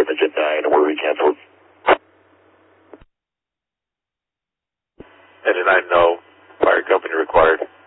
image at 9, we're canceled. And at 9, no fire company required.